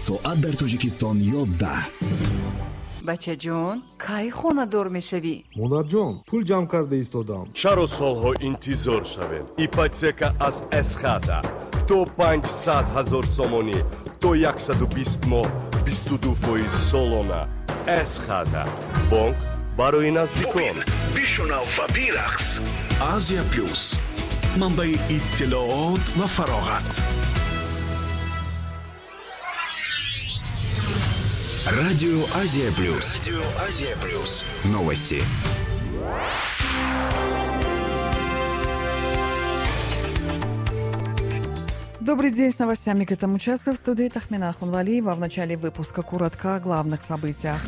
соат дар Тоҷикистон 11. бачаҷон, кай хонадор мешавӣ? модарҷон, пул ҷамъ карда истодам. чаро солҳо интизор шавем? ипотека аз эсхата то 500 000 сомонӣ то 120 моҳ 22% солона. эсхата бонк барои наздикон. бишунав ва бирақс. Азия плюс, манбаи иттилоот ва фароғат. Радио Азия плюс. Новости. Добрый день, с новостями к этому часу в студии Тахмина Ахунвалиева. В начале выпуска коротко о главных событиях.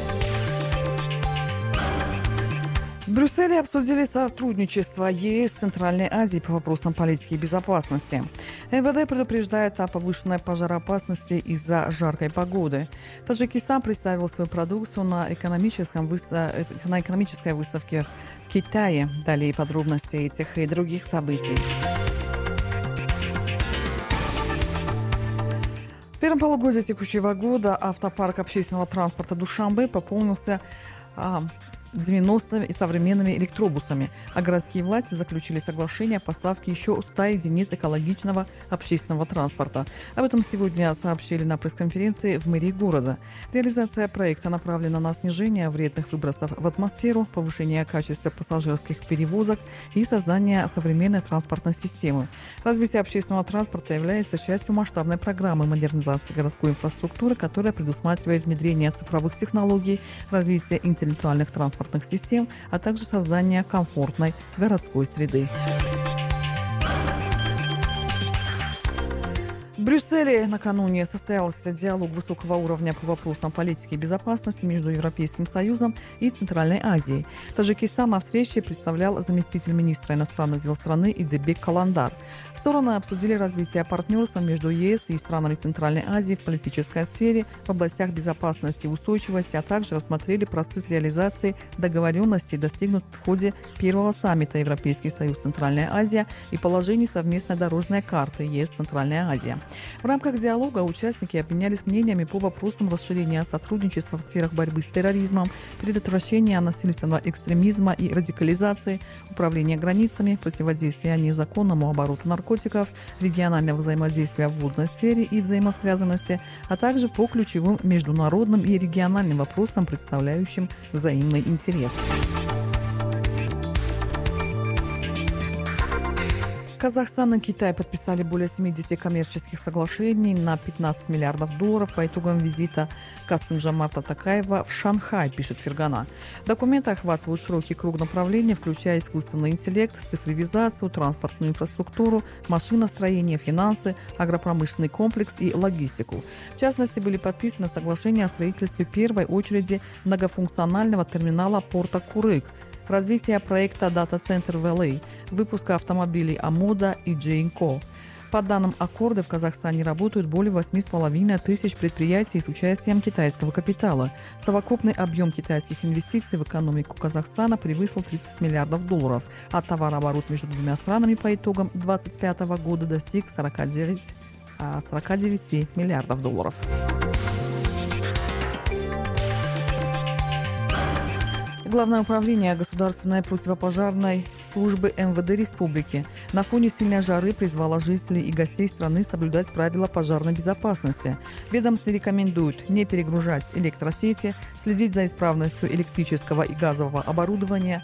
В Брюсселе обсудили сотрудничество ЕС с Центральной Азией по вопросам политики и безопасности. МВД предупреждает о повышенной пожароопасности из-за жаркой погоды. Таджикистан представил свою продукцию на экономической выставке в Китае. Далее подробности этих и других событий. В первом полугодии текущего года автопарк общественного транспорта Душанбе пополнился 90 и современными электробусами, а городские власти заключили соглашение о поставке еще 100 единиц экологичного общественного транспорта. Об этом сегодня сообщили на пресс-конференции в мэрии города. Реализация проекта направлена на снижение вредных выбросов в атмосферу, повышение качества пассажирских перевозок и создание современной транспортной системы. Развитие общественного транспорта является частью масштабной программы модернизации городской инфраструктуры, которая предусматривает внедрение цифровых технологий, развитие интеллектуальных транспортных систем, а также создание комфортной городской среды. В Брюсселе накануне состоялся диалог высокого уровня по вопросам политики и безопасности между Европейским Союзом и Центральной Азией. Таджикистан на встрече представлял заместитель министра иностранных дел страны Идзебек Каландар. Стороны обсудили развитие партнерства между ЕС и странами Центральной Азии в политической сфере, в областях безопасности и устойчивости, а также рассмотрели процесс реализации договоренностей, достигнутых в ходе первого саммита Европейский Союз Центральная Азия и положений совместной дорожной карты ЕС Центральная Азия. В рамках диалога участники обменялись мнениями по вопросам расширения сотрудничества в сферах борьбы с терроризмом, предотвращения насильственного экстремизма и радикализации, управления границами, противодействия незаконному обороту наркотиков, регионального взаимодействия в водной сфере и взаимосвязанности, а также по ключевым международным и региональным вопросам, представляющим взаимный интерес. Казахстан и Китай подписали более 70 коммерческих соглашений на 15 миллиардов долларов по итогам визита Касым-Жомарта Токаева в Шанхай, пишет Фергана. Документы охватывают широкий круг направлений, включая искусственный интеллект, цифровизацию, транспортную инфраструктуру, машиностроение, финансы, агропромышленный комплекс и логистику. В частности, были подписаны соглашения о строительстве первой очереди многофункционального терминала порта Курык, развитие проекта дата-центр в ЛА, выпуска автомобилей Амода и Джейнко. По данным Аккорда, в Казахстане работают более 8,5 тысяч предприятий с участием китайского капитала. Совокупный объем китайских инвестиций в экономику Казахстана превысил 30 миллиардов долларов, а товарооборот между двумя странами по итогам 2025 года достиг 49 миллиардов долларов. Главное управление Государственной противопожарной службы МВД Республики на фоне сильной жары призвало жителей и гостей страны соблюдать правила пожарной безопасности. Ведомство рекомендует не перегружать электросети, следить за исправностью электрического и газового оборудования,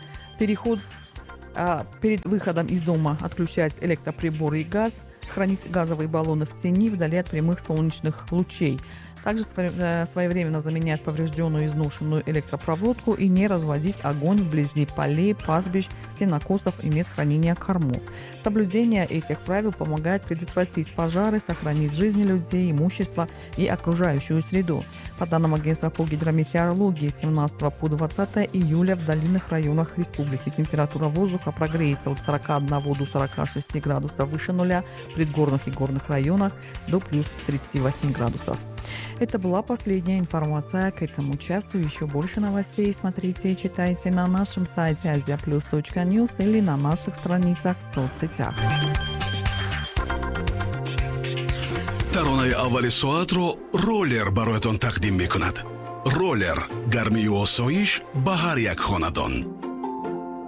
перед выходом из дома отключать электроприборы и газ, хранить газовые баллоны в тени вдали от прямых солнечных лучей. Также своевременно заменять поврежденную и изношенную электропроводку и не разводить огонь вблизи полей, пастбищ, сенокосов и мест хранения кормов. Соблюдение этих правил помогает предотвратить пожары, сохранить жизни людей, имущество и окружающую среду. По данным агентства по гидрометеорологии, с 17 по 20 июля в долинных районах республики температура воздуха прогреется от 41 до 46 градусов выше нуля, в предгорных и горных районах до плюс 38 градусов. Это была последняя информация к этому часу. Еще больше новостей смотрите и читайте на нашем сайте aziaplus.news или на наших страницах в соцсетях. таронаи аввали соатро роллер бароятон тақдим мекунад. роллер гармию осоиш ба ҳар як хонадон.